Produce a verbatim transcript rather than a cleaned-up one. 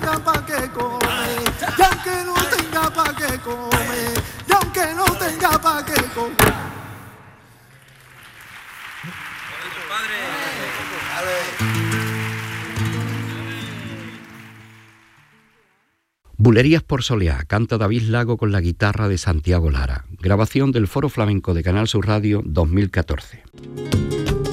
tenga pa' qué comer, y aunque no tenga pa' qué comer, y aunque no tenga pa' qué comer. Bulerías por Soleá, canta David Lago con la guitarra de Santiago Lara. Grabación del Foro Flamenco de Canal Sur Radio dos mil catorce.